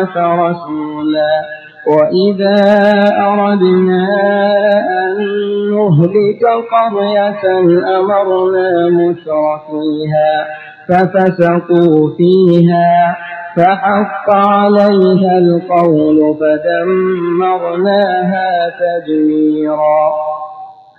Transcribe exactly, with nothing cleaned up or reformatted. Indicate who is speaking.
Speaker 1: رسولا وإذا أردنا أن نهلك قرية أمرنا مترفيها ففسقوا فيها فحق عليها القول فدمرناها تدميرا.